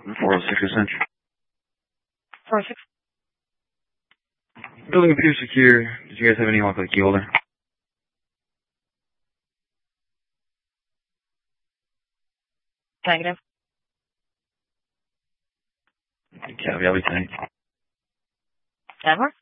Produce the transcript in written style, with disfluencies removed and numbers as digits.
406 Ascension. 406. Building appears secure. Did you guys have any luck with the key holder? Negative. Copy, I'll be saying. Denver?